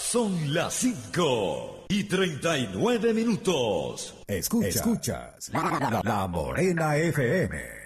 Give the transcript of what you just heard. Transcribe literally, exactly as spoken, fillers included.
Son las cinco y treinta y nueve minutos. Escuchas, Escuchas la, la, la Morena F M.